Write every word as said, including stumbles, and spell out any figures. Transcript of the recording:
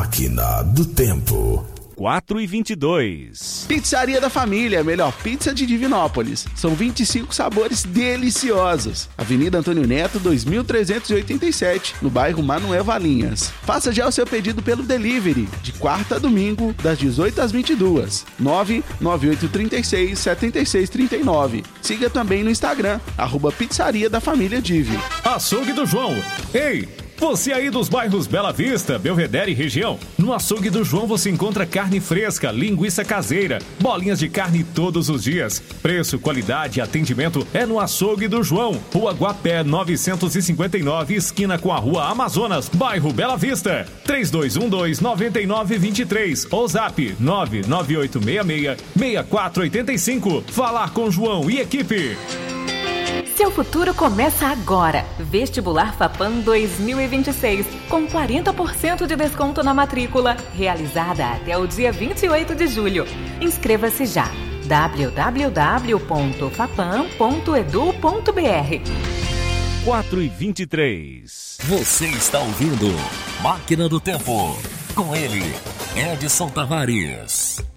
Máquina do Tempo. quatro e vinte e dois. Pizzaria da Família, a melhor pizza de Divinópolis. São vinte e cinco sabores deliciosos. Avenida Antônio Neto, dois mil trezentos e oitenta e sete, no bairro Manuel Valinhas. Faça já o seu pedido pelo delivery, de quarta a domingo, das dezoito às vinte e duas. nove nove oito três seis, sete seis três nove. Siga também no Instagram, arroba Pizzaria da Família Divi. Açougue do João. Ei! Você aí dos bairros Bela Vista, Belvedere e região, no Açougue do João você encontra carne fresca, linguiça caseira, bolinhas de carne todos os dias. Preço, qualidade e atendimento é no Açougue do João, Rua Guapé novecentos e cinquenta e nove, esquina com a Rua Amazonas, bairro Bela Vista. três dois um dois, nove nove dois três ou zap nove nove oito seis seis, seis quatro oito cinco. Falar com João e equipe. Seu futuro começa agora. Vestibular Fapam dois mil e vinte e seis, com quarenta por cento de desconto na matrícula, realizada até o dia vinte e oito de julho. Inscreva-se já. w w w ponto fapam ponto edu ponto b r. quatro e vinte e três. Você está ouvindo Máquina do Tempo. Com ele, Edson Tavares.